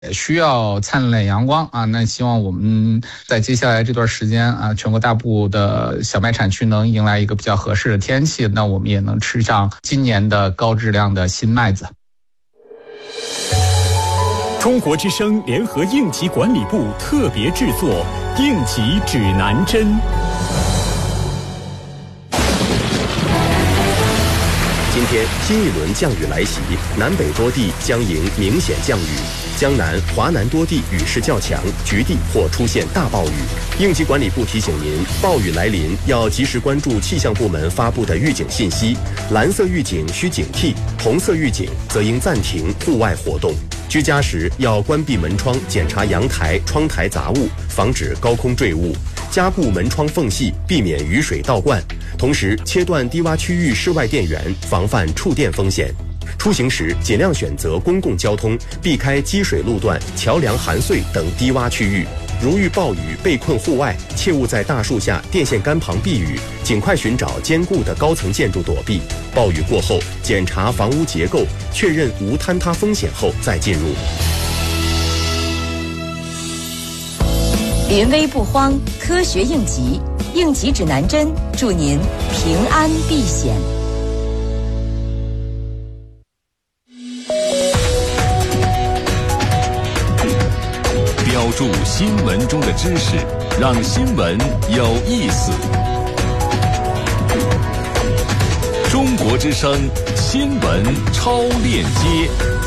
需要灿烂阳光啊。那希望我们在接下来这段时间啊，全国大部的小麦产区能迎来一个比较合适的天气，那我们也能吃上今年的高质量的新麦子。 中国之声联合应急管理部特别制作应急指南针。 今天新一轮降雨来袭，南北多地将迎明显降雨，江南、华南多地雨势较强，局地或出现大暴雨。应急管理部提醒您，暴雨来临要及时关注气象部门发布的预警信息，蓝色预警需警惕，红色预警则应暂停户外活动。居家时要关闭门窗，检查阳台、窗台杂物，防止高空坠物，加固门窗缝隙，避免雨水倒灌。同时，切断低洼区域室外电源，防范触电风险。出行时尽量选择公共交通，避开积水路段、桥梁含碎等低洼区域。如遇暴雨被困户外，切勿在大树下、电线杆旁避雨，尽快寻找坚固的高层建筑躲避。暴雨过后，检查房屋结构，确认无坍塌风险后再进入。 临危不慌，科学应急，应急指南针，祝您平安避险。 标注新闻中的知识，让新闻有意思。中国之声新闻超链接。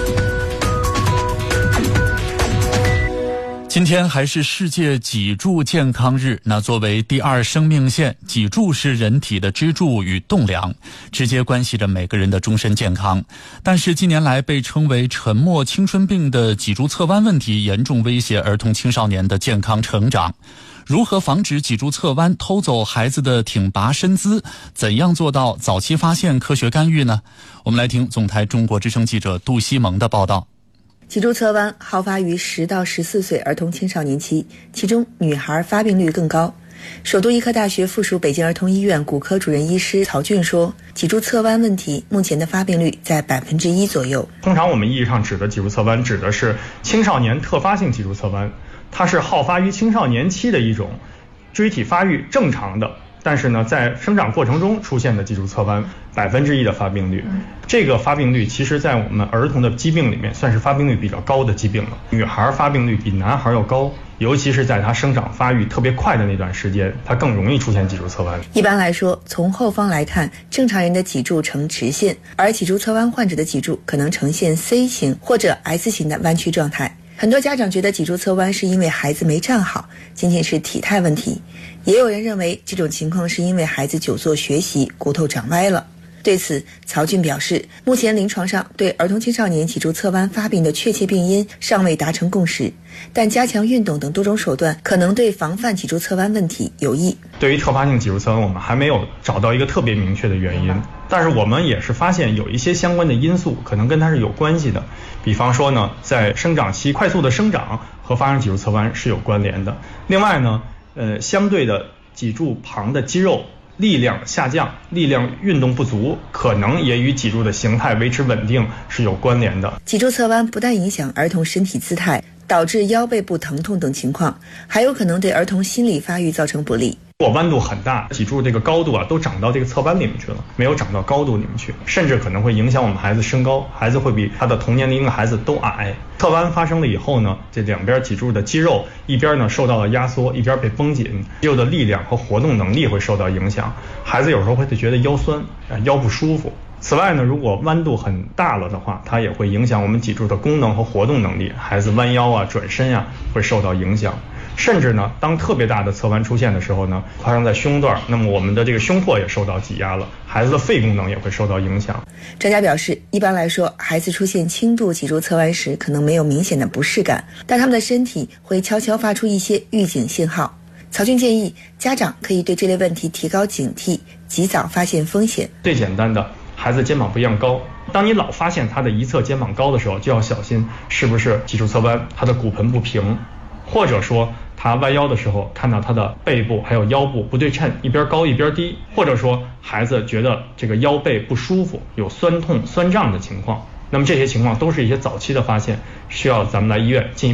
今天还是世界脊柱健康日，那作为第二生命线，脊柱是人体的支柱与栋梁，直接关系着每个人的终身健康。但是近年来被称为沉默青春病的脊柱侧弯问题严重威胁儿童青少年的健康成长。如何防止脊柱侧弯偷走孩子的挺拔身姿？怎样做到早期发现、科学干预呢？我们来听总台中国之声记者杜西蒙的报道。 脊柱侧弯好发于10到14岁儿童青少年期，其中女孩发病率更高。首都医科大学附属北京儿童医院骨科主任医师曹俊说，脊柱侧弯问题目前的发病率在1%左右。 通常我们意义上指的脊柱侧弯指的是青少年特发性脊柱侧弯，它是好发于青少年期的一种椎体发育正常的，但是呢在生长过程中出现的脊柱侧弯，1%的发病率。这个发病率其实在我们儿童的疾病里面算是发病率比较高的疾病了。女孩发病率比男孩要高，尤其是在她生长发育特别快的那段时间，她更容易出现脊柱侧弯。 一般来说，从后方来看，正常人的脊柱呈直线，而脊柱侧弯患者的脊柱可能呈现 C 型或者 S 型的弯曲状态。很多家长觉得脊柱侧弯是因为孩子没站好，仅仅是体态问题，也有人认为这种情况是因为孩子久坐学习，骨头长歪了。对此，曹俊表示，目前临床上对儿童青少年脊柱侧弯发病的确切病因尚未达成共识，但加强运动等多种手段可能对防范脊柱侧弯问题有益。 对于特发性脊柱侧弯，我们还没有找到一个特别明确的原因，但是我们也是发现有一些相关的因素可能跟它是有关系的。比方说呢，在生长期快速的生长和发生脊柱侧弯是有关联的。另外呢，相对的脊柱旁的肌肉力量下降，力量运动不足，可能也与脊柱的形态维持稳定是有关联的。 脊柱侧弯不但影响儿童身体姿态，导致腰背部疼痛等情况，还有可能对儿童心理发育造成不利。 如果弯度很大，脊柱这个高度都长到这个侧弯里面去了，没有长到高度里面去，甚至可能会影响我们孩子身高，孩子会比他的同年龄的孩子都矮。侧弯发生了以后呢，这两边脊柱的肌肉一边呢受到了压缩，一边被绷紧，肌肉的力量和活动能力会受到影响，孩子有时候会觉得腰酸，腰不舒服。此外呢，如果弯度很大了的话，它也会影响我们脊柱的功能和活动能力，孩子弯腰转身会受到影响。甚至呢，当特别大的侧弯出现的时候呢，发生在胸段，那么我们的这个胸廓也受到挤压了，孩子的肺功能也会受到影响。 专家表示，一般来说，孩子出现轻度脊柱侧弯时，可能没有明显的不适感，但他们的身体会悄悄发出一些预警信号。曹俊建议家长可以对这类问题提高警惕，及早发现风险。 最简单的，孩子肩膀不一样高，当你老发现他的一侧肩膀高的时候，就要小心是不是脊柱侧弯，他的骨盆不平，或者说他弯腰的时候看到他的背部还有腰部不对称，一边高一边低，或者说孩子觉得这个腰背不舒服，有酸痛酸胀的情况， 那么这些情况都是一些早期的发现，需要咱们来医院进